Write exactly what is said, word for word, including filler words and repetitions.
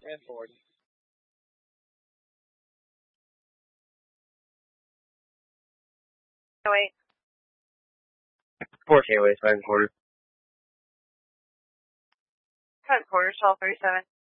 And forward. Oh, wait. Four K-way, second quarter. Cut quarter, twelve thirty-seven.